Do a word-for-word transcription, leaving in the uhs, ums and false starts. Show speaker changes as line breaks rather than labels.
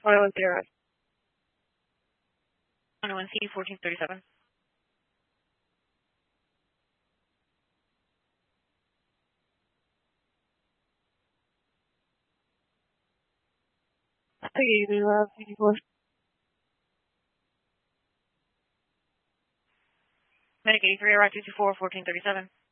twenty-one zero.
twenty-one C, fourteen thirty-seven.
Take it, love. fifty-four.
Medic eighty-three, Route two two four, fourteen thirty-seven.